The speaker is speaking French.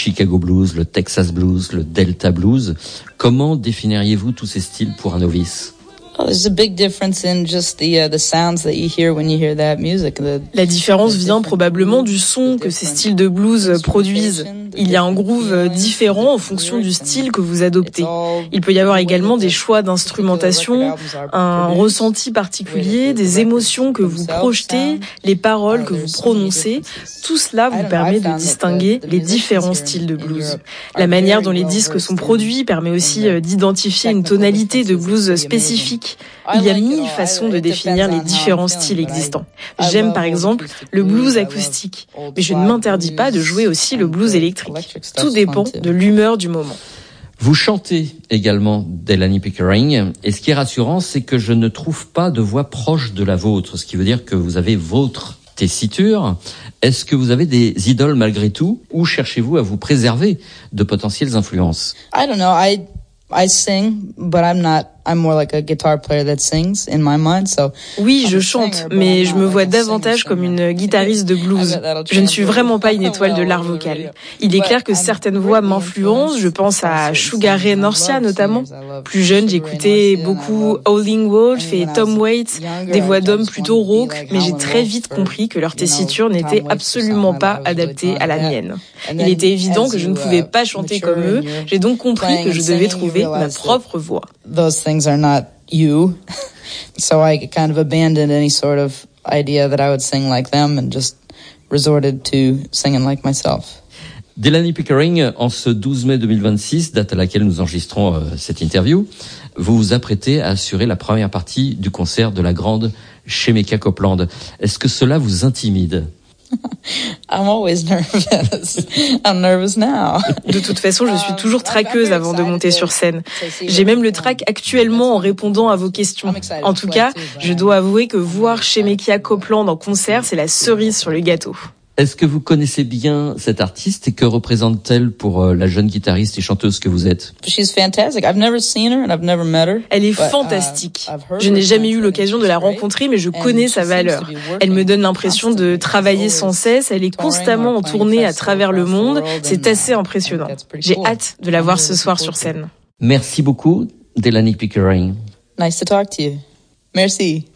Chicago blues, le Texas blues, le Delta blues. Comment définiriez-vous tous ces styles pour un novice? La différence vient probablement du son que ces styles de blues produisent. Il y a un groove différent en fonction du style que vous adoptez. Il peut y avoir également des choix d'instrumentation, un ressenti particulier, des émotions que vous projetez, les paroles que vous prononcez. Tout cela vous permet de distinguer les différents styles de blues. La manière dont les disques sont produits permet aussi d'identifier une tonalité de blues spécifique. Il y a 1000 façons de définir les différents styles existants. J'aime par exemple le blues acoustique, mais je ne m'interdis pas de jouer aussi le blues électrique. Tout dépend de l'humeur du moment. Vous chantez également Delaney Pickering, et ce qui est rassurant, c'est que je ne trouve pas de voix proche de la vôtre, ce qui veut dire que vous avez votre tessiture. Est-ce que vous avez des idoles malgré tout, ou cherchez-vous à vous préserver de potentielles influences? I sing, but I'm more like a guitar player that sings in my mind. So oui, je chante, mais je me vois davantage comme une guitariste de blues. Je ne suis vraiment pas une étoile de l'art vocal. Il est clair que certaines voix m'influencent. Je pense à Sugar Ray Norcia notamment. Plus jeune, j'écoutais beaucoup Howlin' Wolf et Tom Waits, des voix d'hommes plutôt rauques, mais j'ai très vite compris que leur tessiture n'était absolument pas adaptée à la mienne. Il était évident que je ne pouvais pas chanter comme eux. J'ai donc compris que je devais trouver ma propre voix. Those things are not you. So I kind of abandoned any sort of idea that I would sing like them and just resorted to singing like myself. Delaney Pickering, en ce 12 mai 2026, date à laquelle nous enregistrons cette interview, vous vous apprêtez à assurer la première partie du concert de la grande Shemekia Copeland. Est-ce que cela vous intimide? I'm always nervous. I'm nervous now. De toute façon, je suis toujours traqueuse avant de monter sur scène. J'ai même le trac actuellement en répondant à vos questions. En tout cas, je dois avouer que voir Shemekia Copeland en concert, c'est la cerise sur le gâteau. Est-ce que vous connaissez bien cette artiste et que représente-t-elle pour la jeune guitariste et chanteuse que vous êtes? She's fantastic. I've never seen her and I've never met her. Elle est fantastique. Je n'ai jamais eu l'occasion de la rencontrer, mais je connais sa valeur. Elle me donne l'impression de travailler sans cesse. Elle est constamment en tournée à travers le monde. C'est assez impressionnant. J'ai hâte de la voir ce soir sur scène. Merci beaucoup, Delaney Pickering. Nice to talk to you. Merci.